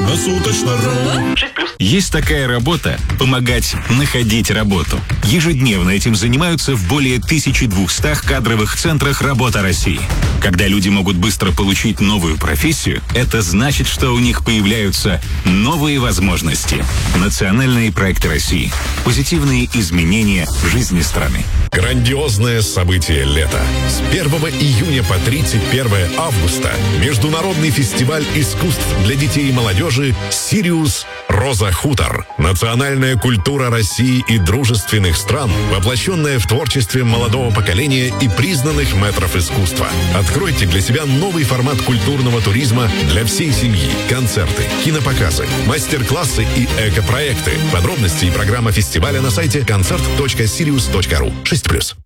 Круглосуточно.ру. Есть такая работа – помогать находить работу. Ежедневно этим занимаются в более 1200 кадровых центрах «Работа России». Когда люди могут быстро получить новую профессию, это значит, что у них появляются новые возможности. Национальные проекты России. Позитивные изменения в жизни страны. Грандиозное событие лета. С 1 июня по 31 августа Международный фестиваль искусств для детей и молодежи «Сириус. Роза Хутор». Национальная культура России и дружественных стран, воплощенная в творчестве молодого поколения и признанных мэтров искусства. Откройте для себя новый формат культурного туризма для всей семьи. Концерты, кинопоказы, мастер-классы и экопроекты. Подробности и программа фестиваля на сайте концерт.sirius.ru. 6+.